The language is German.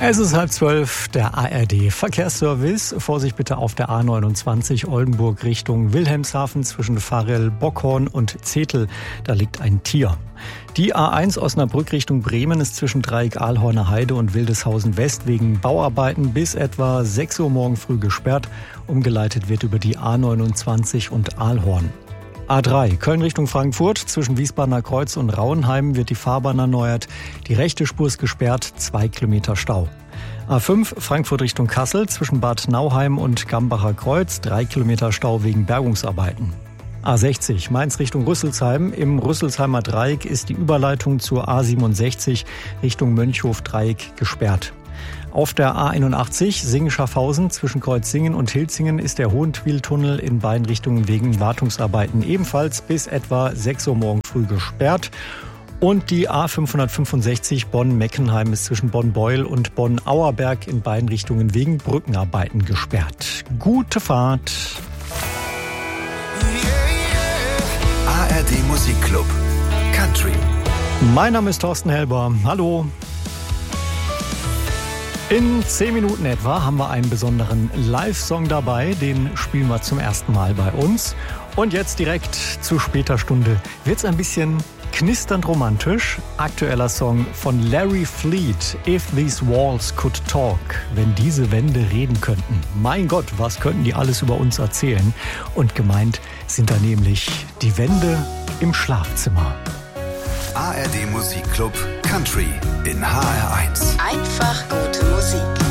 Es ist 11:30, der ARD-Verkehrsservice. Vorsicht bitte auf der A29 Oldenburg Richtung Wilhelmshaven zwischen Varel, Bockhorn und Zetel. Da liegt ein Tier. Die A1 Osnabrück Richtung Bremen ist zwischen Dreieck Ahlhorner Heide und Wildeshausen West wegen Bauarbeiten bis etwa 6 Uhr morgen früh gesperrt. Umgeleitet wird über die A29 und Ahlhorn. A3 Köln Richtung Frankfurt zwischen Wiesbadener Kreuz und Rauenheim wird die Fahrbahn erneuert. Die rechte Spur ist gesperrt, 2 Kilometer Stau. A5 Frankfurt Richtung Kassel zwischen Bad Nauheim und Gambacher Kreuz, 3 Kilometer Stau wegen Bergungsarbeiten. A60 Mainz Richtung Rüsselsheim. Im Rüsselsheimer Dreieck ist die Überleitung zur A67 Richtung Mönchhof-Dreieck gesperrt. Auf der A81 Singen-Schaffhausen zwischen Kreuzsingen und Hilzingen ist der Hohentwiel-Tunnel in beiden Richtungen wegen Wartungsarbeiten ebenfalls bis etwa 6 Uhr morgen früh gesperrt. Und die A565 Bonn-Meckenheim ist zwischen Bonn-Beuel und Bonn-Auerberg in beiden Richtungen wegen Brückenarbeiten gesperrt. Gute Fahrt! ARD Musikclub Country. Mein Name ist Thorsten Helber. Hallo! In 10 Minuten etwa haben wir einen besonderen Live-Song dabei. Den spielen wir zum ersten Mal bei uns. Und jetzt direkt zu später Stunde wird's ein bisschen knisternd romantisch. Aktueller Song von Larry Fleet, If These Walls Could Talk. Wenn diese Wände reden könnten. Mein Gott, was könnten die alles über uns erzählen? Und gemeint sind da nämlich die Wände im Schlafzimmer. ARD Musikclub Country in HR1. Einfach gute Musik.